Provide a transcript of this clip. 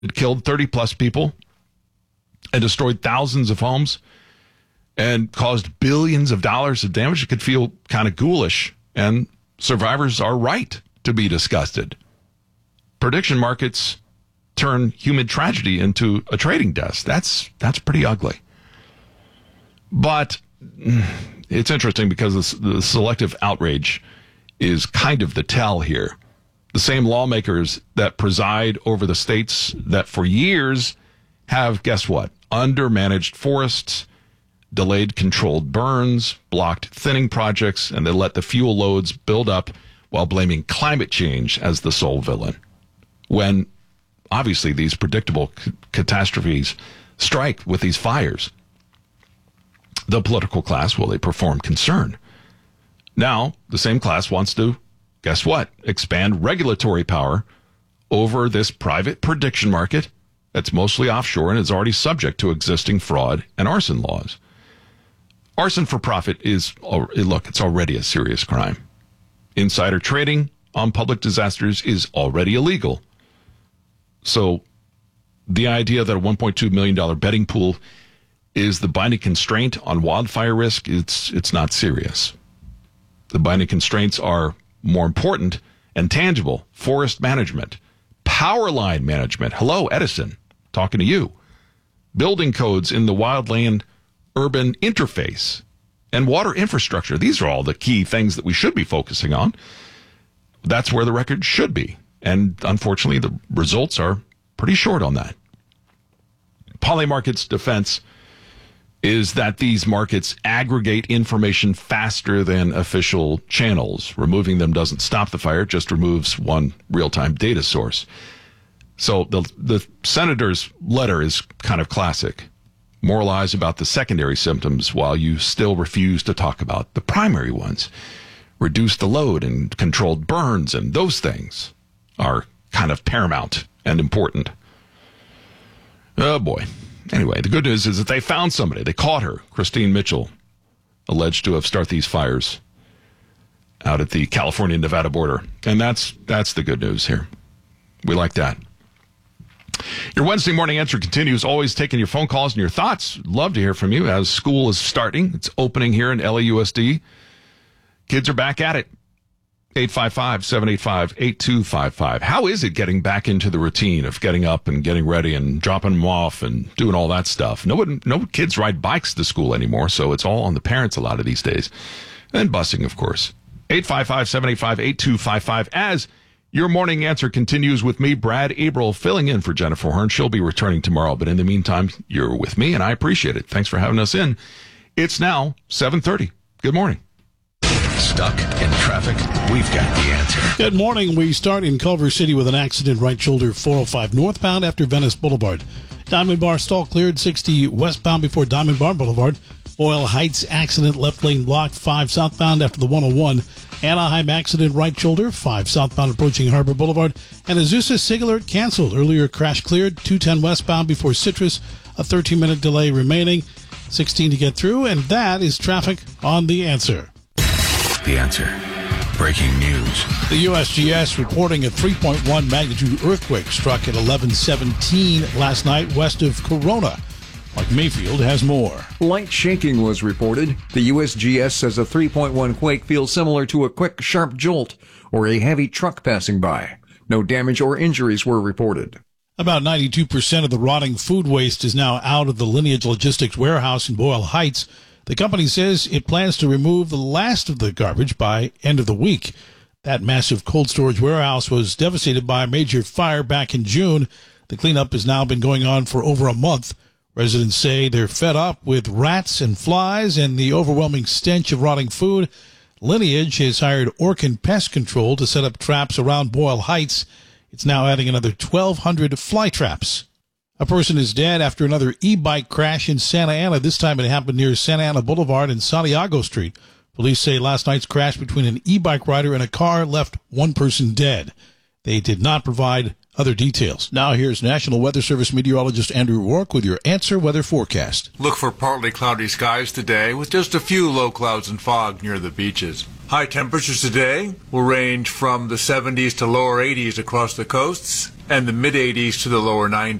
It killed 30-plus people and destroyed thousands of homes and caused billions of dollars of damage. It could feel kind of ghoulish, and survivors are right to be disgusted. Prediction markets turn human tragedy into a trading desk. That's pretty ugly. But it's interesting because the selective outrage is kind of the tell here. The same lawmakers that preside over the states that for years have, guess what, undermanaged forests, delayed controlled burns, blocked thinning projects, and they let the fuel loads build up while blaming climate change as the sole villain. When obviously these predictable catastrophes strike with these fires, the political class, well, they perform concern. Now, the same class wants to, guess what, expand regulatory power over this private prediction market that's mostly offshore and is already subject to existing fraud and arson laws. Arson for profit is, look, it's already a serious crime. Insider trading on public disasters is already illegal. So the idea that a $1.2 million betting pool is the binding constraint on wildfire risk, it's not serious. The binding constraints are more important and tangible. Forest management, power line management. Hello, Edison, talking to you. Building codes in the wildland urban interface and water infrastructure. These are all the key things that we should be focusing on. That's where the record should be. And unfortunately, the results are pretty short on that. Polymarket's defense is that these markets aggregate information faster than official channels. Removing them doesn't stop the fire, just removes one real-time data source. So the senator's letter is kind of classic. Moralize about the secondary symptoms while you still refuse to talk about the primary ones. Reduce the load and controlled burns, and those things are kind of paramount and important. Oh, boy. Anyway, the good news is that they found somebody. They caught her, Christine Mitchell, alleged to have started these fires out at the California-Nevada border. And that's the good news here. We like that. Your Wednesday morning answer continues, always taking your phone calls and your thoughts. Love to hear from you as school is starting. It's opening here in LAUSD. Kids are back at it. 855-785-8255. How is it getting back into the routine of getting up and getting ready and dropping them off and doing all that stuff? No kids ride bikes to school anymore, so it's all on the parents a lot of these days. And busing, of course. 855-785-8255. As your morning answer continues with me, Brad Abril, filling in for Jennifer Horn. She'll be returning tomorrow, but in the meantime, you're with me, and I appreciate it. Thanks for having us in. It's now 7:30. Good morning. Stuck in traffic? We've got the answer. Good morning. We start in Culver City with an accident right shoulder 405 northbound after Venice Boulevard. Diamond Bar stall cleared 60 westbound before Diamond Bar Boulevard. Boyle Heights accident left lane blocked 5 southbound after the 101. Anaheim accident right shoulder 5 southbound approaching Harbor Boulevard. And Azusa SigAlert canceled. Earlier crash cleared 210 westbound before Citrus. A 13-minute delay remaining. 16 to get through. And that is traffic on The Answer. The Answer. Breaking news. The USGS reporting a 3.1 magnitude earthquake struck at 11:17 last night west of Corona. Mark Mayfield has more. Light shaking was reported. The USGS says a 3.1 quake feels similar to a quick, sharp jolt or a heavy truck passing by. No damage or injuries were reported. About 92% of the rotting food waste is now out of the Lineage Logistics warehouse in Boyle Heights. The company says it plans to remove the last of the garbage by end of the week. That massive cold storage warehouse was devastated by a major fire back in June. The cleanup has now been going on for over a month. Residents say they're fed up with rats and flies and the overwhelming stench of rotting food. Lineage has hired Orkin Pest Control to set up traps around Boyle Heights. It's now adding another 1,200 fly traps. A person is dead after another e-bike crash in Santa Ana. This time it happened near Santa Ana Boulevard and Santiago Street. Police say last night's crash between an e-bike rider and a car left one person dead. They did not provide other details. Now here's National Weather Service meteorologist Andrew Rourke with your Answer Weather Forecast. Look for partly cloudy skies today with just a few low clouds and fog near the beaches. High temperatures today will range from the 70s to lower 80s across the coasts and the mid 80s to the lower 90s.